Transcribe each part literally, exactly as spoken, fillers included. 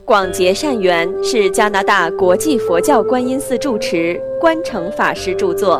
广结善缘是加拿大国际佛教观音寺住持观诚法师著作。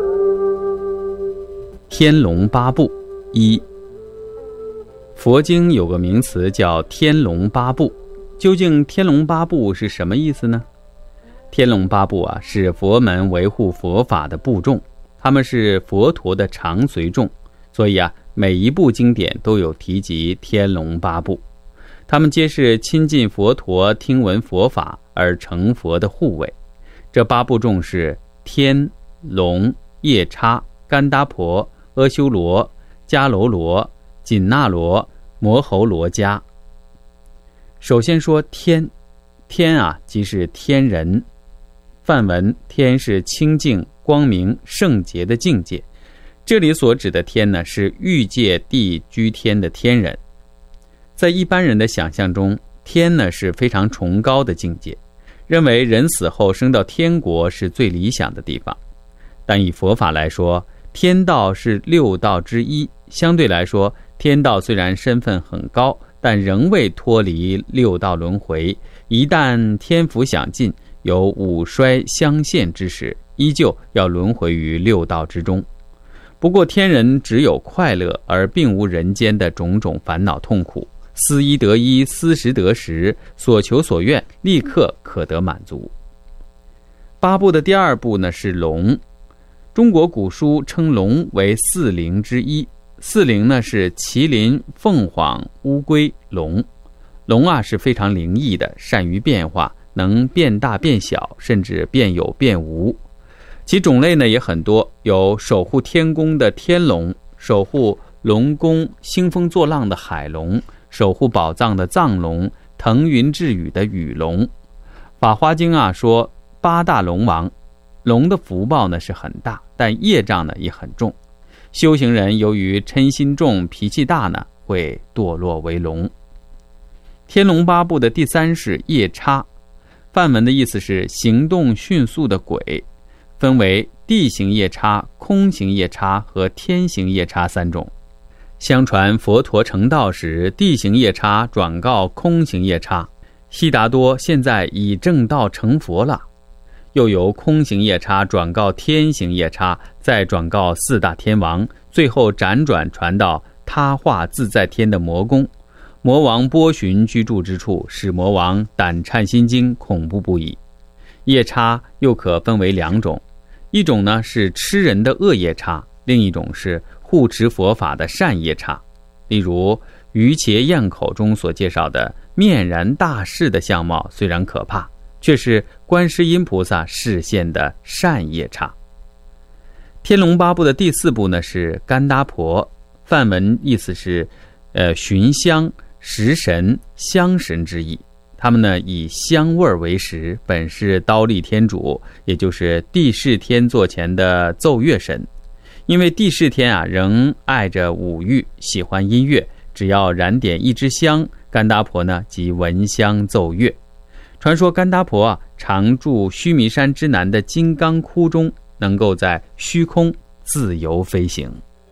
天龙八部一，佛经有个名词叫天龙八部，究竟天龙八部是什么意思呢？天龙八部啊，是佛门维护佛法的部众，他们是佛陀的常随众，所以啊，每一部经典都有提及天龙八部。他们皆是亲近佛陀、听闻佛法而成佛的护卫。这八部众是天、龙、夜叉、干达婆、阿修罗、迦楼罗、紧那罗、摩喉罗伽。首先说天，天啊，即是天人。梵文天是清净、光明、圣洁的境界，这里所指的天呢，是欲界地居天的天人。在一般人的想象中，天呢是非常崇高的境界，认为人死后升到天国是最理想的地方。但以佛法来说，天道是六道之一，相对来说，天道虽然身份很高，但仍未脱离六道轮回。一旦天福享尽，有五衰相现之时，依旧要轮回于六道之中。不过天人只有快乐，而并无人间的种种烦恼痛苦，思一得一，思十得十，所求所愿立刻可得满足。八部的第二部呢是龙，中国古书称龙为四灵之一，四灵呢是麒麟、凤凰、乌龟、龙。龙啊是非常灵异的，善于变化，能变大变小，甚至变有变无。其种类呢也很多，有守护天宫的天龙，守护龙宫兴风作浪的海龙，守护宝藏的藏龙，腾云致雨的雨龙。法华经啊说八大龙王，龙的福报呢是很大，但业障呢也很重。修行人由于嗔心重、脾气大呢，会堕落为龙。天龙八部的第三是夜叉，梵文的意思是行动迅速的鬼，分为地行夜叉、空行夜叉和天行夜叉三种。相传佛陀成道时，地行夜叉转告空行夜叉，悉达多现在已正道成佛了。又由空行夜叉转告天行夜叉，再转告四大天王，最后辗转传到他化自在天的魔宫。魔王波旬居住之处，使魔王胆颤心惊，恐怖不已。夜叉又可分为两种，一种呢是吃人的恶夜叉，另一种是护持佛法的善夜叉。例如于伽宴口中所介绍的面然大士的相貌虽然可怕，却是观世音菩萨示现的善夜叉。天龙八部的第四部呢是干达婆，梵文意思是呃寻香、食神、香神之意。他们呢以香味为食，本是忉利天主，也就是帝释天座前的奏乐神。因为帝释天啊仍爱着五欲，喜欢音乐，只要燃点一支香，干达婆呢即闻香奏乐。传说干达婆啊常住须弥山之南的金刚窟中，能够在虚空自由飞行。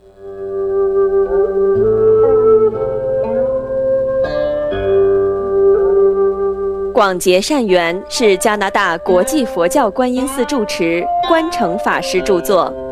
广结善缘是加拿大国际佛教观音寺住持观诚法师著作。